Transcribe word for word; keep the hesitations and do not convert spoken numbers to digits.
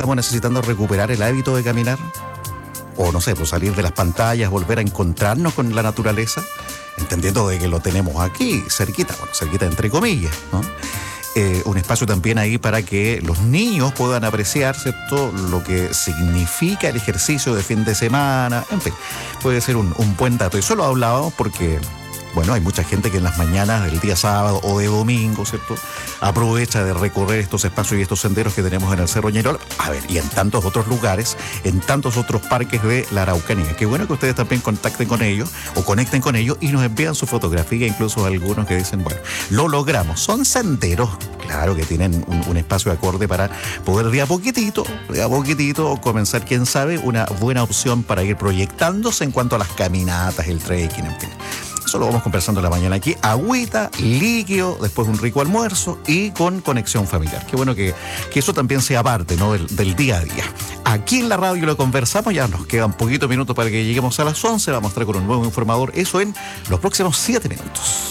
estamos necesitando recuperar el hábito de caminar, o no sé, pues salir de las pantallas, volver a encontrarnos con la naturaleza, entendiendo de que lo tenemos aquí, cerquita, bueno, cerquita entre comillas, ¿no? Eh, un espacio también ahí para que los niños puedan apreciar, ¿cierto?, lo que significa el ejercicio de fin de semana, en fin, puede ser un, un buen dato. Y solo hablábamos porque, bueno, hay mucha gente que en las mañanas del día sábado o de domingo, ¿cierto?, aprovecha de recorrer estos espacios y estos senderos que tenemos en el Cerro Ñirol, a ver, y en tantos otros lugares, en tantos otros parques de la Araucanía. Qué bueno que ustedes también contacten con ellos o conecten con ellos y nos envían su fotografía, incluso algunos que dicen, bueno, lo logramos. Son senderos, claro, que tienen un, un espacio acorde para poder de a poquitito, de a poquitito comenzar, quién sabe, una buena opción para ir proyectándose en cuanto a las caminatas, el trekking, en fin. Eso lo vamos conversando en la mañana aquí. Agüita, líquido, después un rico almuerzo y con conexión familiar. Qué bueno que, que eso también sea parte, ¿no?, del, del día a día. Aquí en la radio lo conversamos, ya nos quedan poquitos minutos para que lleguemos a las once. Vamos a estar con un nuevo informador, eso en los próximos siete minutos.